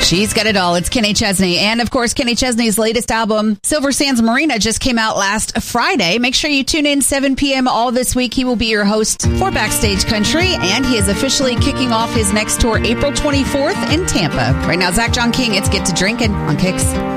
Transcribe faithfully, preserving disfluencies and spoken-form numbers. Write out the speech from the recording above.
She's got it all. It's Kenny Chesney. And, of course, Kenny Chesney's latest album, Silver Sands Marina, just came out last Friday. Make sure you tune in seven p.m. all this week. He will be your host for Backstage Country, and he is officially kicking off his next tour April twenty-fourth in Tampa. Right now, Zach John King, it's Get to Drinking on Kicks.